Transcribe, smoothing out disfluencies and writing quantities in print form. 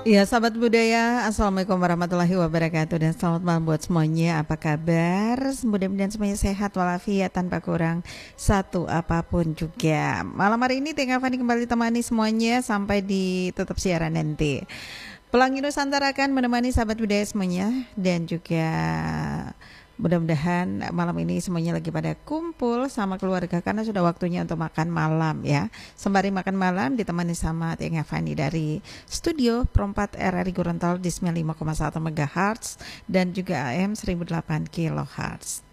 Ya, sahabat budaya, Assalamualaikum warahmatullahi wabarakatuh. Dan selamat malam buat semuanya. Apa kabar? Mudah-mudahan semuanya sehat walafiat tanpa kurang satu apapun juga. Malam hari ini Tengah Fani kembali temani semuanya sampai di tutup siaran nanti. Pelangi Nusantara akan menemani sahabat budaya semuanya. Dan juga mudah-mudahan malam ini semuanya lagi pada kumpul sama keluarga karena sudah waktunya untuk makan malam ya. Sembari makan malam ditemani sama Tengah Fani dari studio Perempat RRI Gorontalo di 95,1 MHz dan juga AM 1008 kHz.